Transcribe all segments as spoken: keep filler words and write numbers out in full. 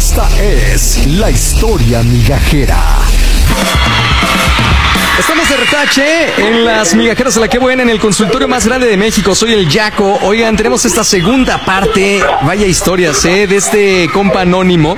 Esta es la historia migajera. Estamos de retache en las migajeras de la que buena en el consultorio más grande de México. Soy el Yaco. Oigan, tenemos esta segunda parte, vaya historias, ¿eh? De este compa anónimo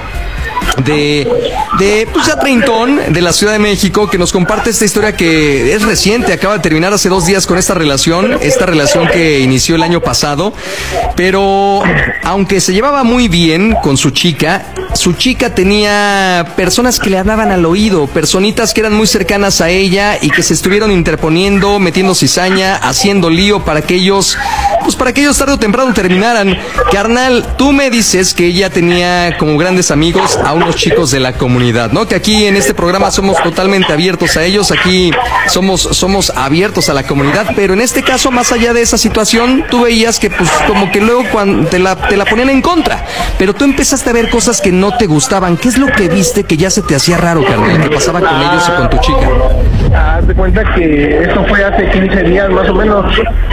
de, de pues ya treintón, de la Ciudad de México, que nos comparte esta historia que es reciente, acaba de terminar hace dos días con esta relación, esta relación que inició el año pasado, pero aunque se llevaba muy bien con su chica, su chica tenía personas que le hablaban al oído, personitas que eran muy cercanas a ella y que se estuvieron interponiendo, metiendo cizaña, haciendo lío para que ellos, pues para que ellos tarde o temprano terminaran. Carnal, tú me dices que ella tenía como grandes amigos a unos chicos de la comunidad, ¿no? Que aquí en este programa somos totalmente abiertos a ellos, aquí somos, somos abiertos a la comunidad, pero en este caso, más allá de esa situación, tú veías que pues como que luego cuando te la, te la ponían en contra, pero tú empezaste a ver cosas que no te gustaban. ¿Qué es lo que viste que ya se te hacía raro, carnal, que pasaba con ellos y con tu chica? Haz de cuenta que eso fue hace quince días más o menos.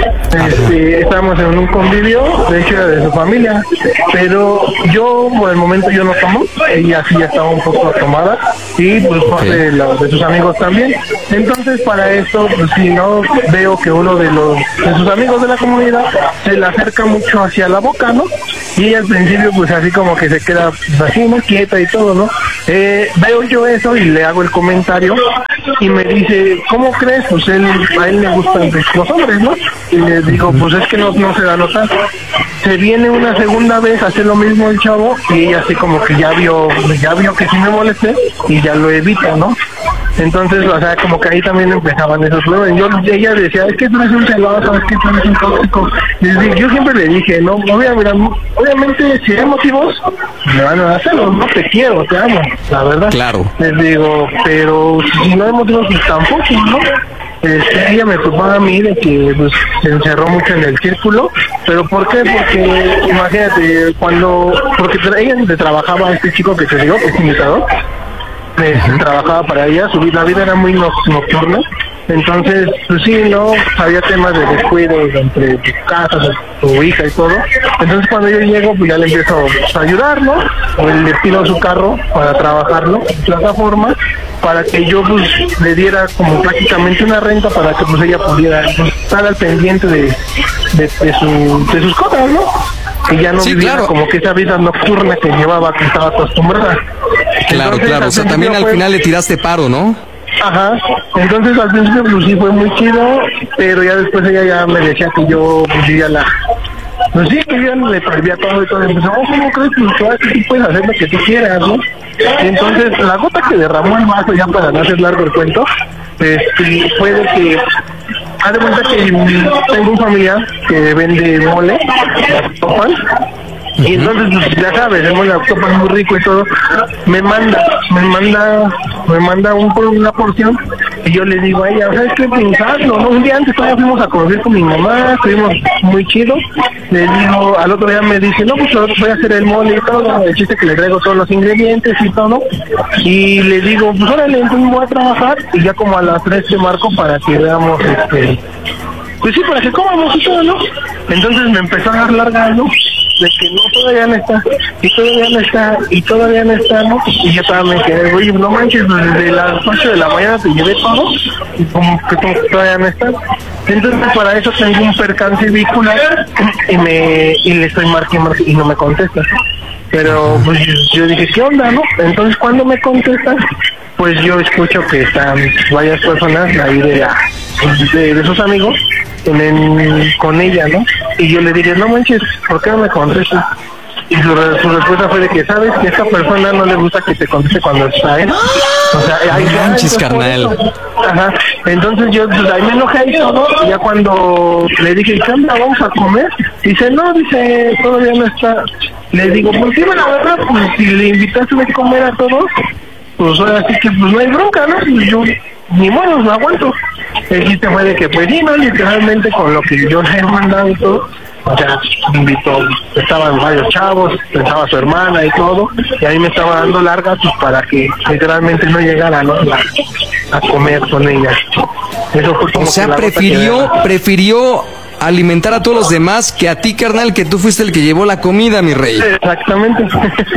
Este, estábamos en un convivio, de hecho era de su familia, pero yo por el momento yo no tomo, ella sí ya estaba un poco tomada y pues parte de, la, de sus amigos también. Entonces para esto, pues si no, veo que uno de los de sus amigos de la comunidad se le acerca mucho hacia la boca, ¿no? Y ella al principio pues así como que se queda pues, así muy quieta y todo, ¿no? Eh, veo yo eso y le hago el comentario y me dice, ¿cómo crees? Pues él, a él le gustan los hombres, ¿no? Y le digo, pues es que no, no se da a notar. Se viene una segunda vez a hacer lo mismo el chavo y ella así como que ya vio, ya vio que sí me molesté y ya lo evita, ¿no? Entonces, o sea, como que ahí también empezaban esos problemas. Yo, ella decía, es que tú eres un celoso, es que tú eres un tóxico. Y yo siempre le dije, no, obvia, mira, obviamente si hay motivos, me van a hacerlo, no te quiero, te amo, la verdad. Claro. Les digo, pero si no hay motivos, pues tampoco, ¿no? Este, ella me culpaba a mí de que pues, se encerró mucho en el círculo, pero ¿por qué? Porque imagínate, cuando, porque ella le trabajaba a este chico que te digo, que es imitador, eh, trabajaba para ella, su vida, la vida era muy no, nocturna, entonces, pues sí, no, había temas de descuido entre tus casas, tu hija y todo, entonces cuando yo llego, pues ya le empiezo a ayudar, ¿no? O le pido su carro para trabajarlo, plataforma, para que yo pues le diera como prácticamente una renta para que pues ella pudiera pues, estar al pendiente de, de, de, su, de sus cosas, ¿no? Que ya no sí, viviera claro. Como que esa vida nocturna que llevaba, que estaba acostumbrada. Claro, entonces, claro, o sea, también al fue... final le tiraste paro, ¿no? Ajá, entonces al principio pues sí fue muy chido, pero ya después ella ya me decía que yo pues ya la... Pues sí, que yo le prohibía todo y todo, y empezó, ¿cómo crees que tú, tú puedes hacer lo que tú quieras, no? Y entonces la gota que derramó el vaso, ya para no hacer largo el cuento, este, fue de que, haz de cuenta que tengo un familiar que vende mole, topan, y entonces, pues, ya sabes, el mole topan es muy rico y todo, me manda, me manda, me manda un, una porción, y yo le digo a ella, ¿sabes qué pensarlo? ¿No? Un día antes todavía fuimos a conocer con mi mamá, estuvimos muy chido, le digo, al otro día me dice, no, pues voy a hacer el mole y todo, el chiste que le traigo todos los ingredientes y todo, y le digo, pues órale, entonces voy a trabajar, y ya como a las tres te marco para que veamos, este, pues sí, para que comamos y todo, ¿no? Entonces me empezó a dar larga, ¿no? De que no, todavía no está, y todavía no está, y todavía no está, ¿no? Y yo estaba, me quedé, oye, no manches, desde las ocho de la mañana te llevé todo, y como que todavía no está. Entonces para eso tengo un percance vehicular, y me, y le estoy marcando, y no me contesta. Pero pues yo dije, ¿qué onda, no? Entonces cuando me contestan, pues yo escucho que están varias personas ahí de, la, de, de sus amigos en, en, con ella, ¿no? Y yo le dije, no manches, ¿por qué no me contestas? Y su, su respuesta fue de que, ¿sabes? Que a esta persona no le gusta que te conteste cuando está él. O sea, ahí no manches, carnal. Ajá. Entonces yo pues, ahí me enojé y todo. Y ya cuando le dije, ¿qué onda? ¿Vamos a comer? Dice, no, dice, todavía no está. Le digo, pues sí, la verdad, pues si le invitaste a comer a todos, pues ahora sí que pues no hay bronca, ¿no? Pues yo, ni modo, no aguanto. El chiste fue de que, pues sí, no, literalmente con lo que yo le he mandado y todo, o sea, invitó, estaban varios chavos, estaba su hermana y todo, y ahí me estaba dando largas pues, para que literalmente no llegara, ¿no? La, a comer con ella. Eso fue como o sea, prefirió, prefirió alimentar a todos los demás que a ti, carnal, que tú fuiste el que llevó la comida, mi rey. Exactamente.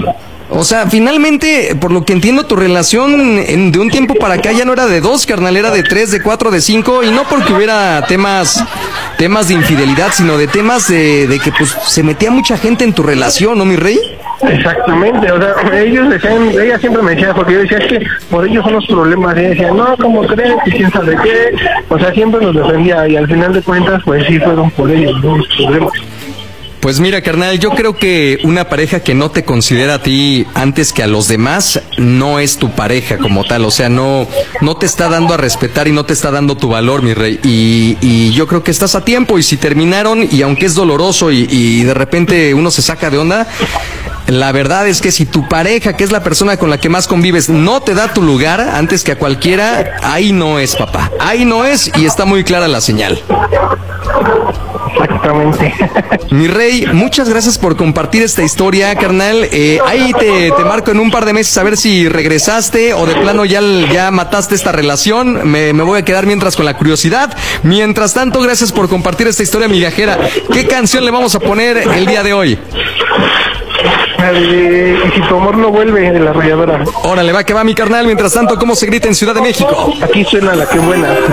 O sea, finalmente, por lo que entiendo, tu relación en- de un tiempo para acá ya no era de dos, carnal, era de tres, de cuatro, de cinco, y no porque hubiera temas, temas de infidelidad, sino de temas de, de que pues se metía mucha gente en tu relación, ¿no, mi rey? Exactamente, o sea, ellos decían, ella siempre me decía, porque yo decía, es que por ellos son los problemas, y ella decía, no, ¿cómo crees? ¿Y quién sabe qué? O sea, siempre nos defendía, y al final de cuentas, pues sí fueron por ellos, ¿no? Los problemas. Pues mira, carnal, yo creo que una pareja que no te considera a ti antes que a los demás no es tu pareja como tal, o sea, no, no te está dando a respetar y no te está dando tu valor, mi rey, y, y yo creo que estás a tiempo, y si terminaron, y aunque es doloroso y, y de repente uno se saca de onda, la verdad es que si tu pareja, que es la persona con la que más convives, no te da tu lugar antes que a cualquiera, ahí no es, papá, ahí no es, y está muy clara la señal. Exactamente. Mi rey, muchas gracias por compartir esta historia, carnal. Eh, ahí te, te marco en un par de meses a ver si regresaste o de plano ya, ya mataste esta relación. Me, me voy a quedar mientras con la curiosidad. Mientras tanto, gracias por compartir esta historia migajera. ¿Qué canción le vamos a poner el día de hoy? Eh, y si tu amor no vuelve, de la arrolladora. Órale, va que va, mi carnal. Mientras tanto, ¿cómo se grita en Ciudad de México? Aquí suena la que buena.